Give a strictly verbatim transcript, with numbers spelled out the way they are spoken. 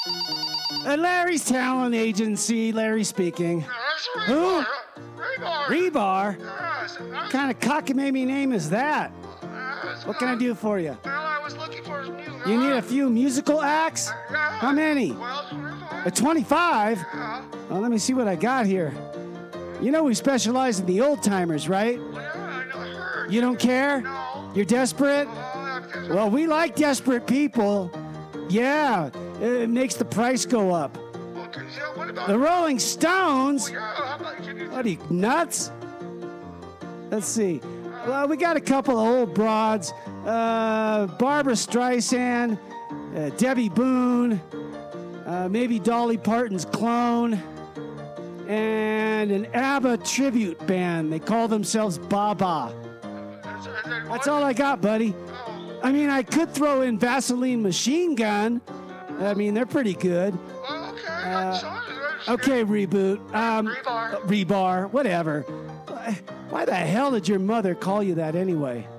Uh, Larry's Talent Agency. Larry speaking. Yes, Who? Rebar. Rebar? Yes. What kind of cockamamie name is that? Yes. What can I do for you? Well, I was looking for some music. You need a few musical acts? How many? Well, twenty-five. A twenty-five? Yeah. Well, let me see what I got here. You know we specialize in the old timers, right? Well, yeah, I know, I heard. You don't care? No. You're desperate? Oh, that's- Well, we like desperate people. Yeah, it makes the price go up. Okay, yeah, what about... The Rolling Stones? Yeah, how about you? What are you, nuts? Let's see. Well, we got a couple of old broads. Uh, Barbara Streisand, uh, Debbie Boone, uh, maybe Dolly Parton's clone, and an ABBA tribute band. They call themselves Baba. Is there- is there That's one? all I got, buddy. Oh, I mean, I could throw in Vaseline Machine Gun. I mean, they're pretty good. well, okay. Uh, I'm sorry. That's Okay, Reboot. Um, Rebar. Rebar, whatever. Why the hell did your mother call you that anyway?